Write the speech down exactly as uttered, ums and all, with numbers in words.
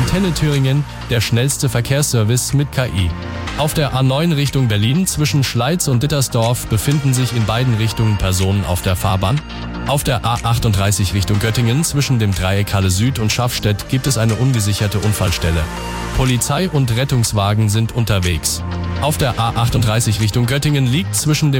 Antenne Thüringen, der schnellste Verkehrsservice mit K I. Auf der A neun Richtung Berlin zwischen Schleiz und Dittersdorf befinden sich in beiden Richtungen Personen auf der Fahrbahn. Auf der A achtunddreißig Richtung Göttingen zwischen dem Dreieck Halle Süd und Schaffstedt gibt es eine ungesicherte Unfallstelle. Polizei und Rettungswagen sind unterwegs. Auf der A achtunddreißig Richtung Göttingen liegt zwischen dem